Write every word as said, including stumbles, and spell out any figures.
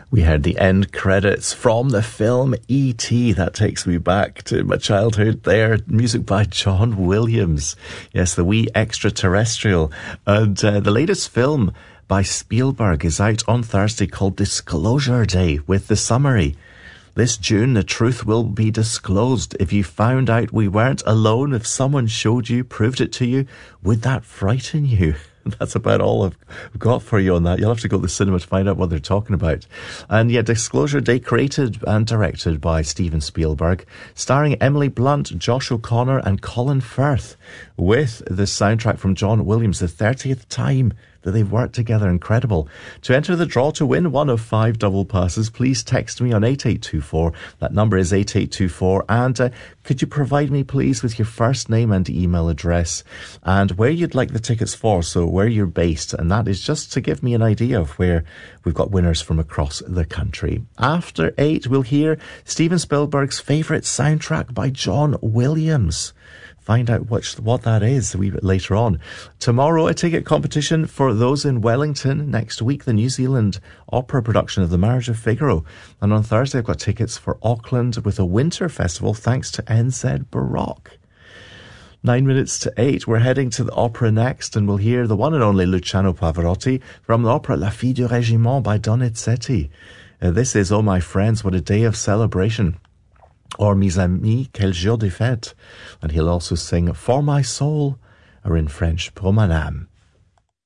We heard the end credits from the film E T That takes me back to my childhood there. Music by John Williams. Yes, the wee extraterrestrial. And uh, the latest film by Spielberg is out on Thursday called Disclosure Day, with the summary. This June, the truth will be disclosed. If you found out we weren't alone, if someone showed you, proved it to you, would that frighten you? That's about all I've got for you on that. You'll have to go to the cinema to find out what they're talking about. And yeah, Disclosure Day, created and directed by Steven Spielberg, starring Emily Blunt, Josh O'Connor and Colin Firth, with the soundtrack from John Williams, the thirtieth time that they've worked together. Incredible. To enter the draw to win one of five double passes, please text me on eight eight two four. That number is eight eight two four. And uh, could you provide me, please, with your first name and email address and where you'd like the tickets for, so where you're based. And that is just to give me an idea of where we've got winners from across the country. After eight, we'll hear Steven Spielberg's favourite soundtrack by John Williams. Find out which, what that is a wee bit later on. Tomorrow, a ticket competition for those in Wellington. Next week, the New Zealand opera production of The Marriage of Figaro. And on Thursday, I've got tickets for Auckland with a winter festival thanks to N Z Baroque. Nine minutes to eight, we're heading to the opera next, and we'll hear the one and only Luciano Pavarotti from the opera La Fille du Régiment by Donizetti. Uh, this is Oh My Friends, What a Day of Celebration. Or Mes Amis, Quel Jour de Fête. And he'll also sing For My Soul, or in French, Pour Mon Âme.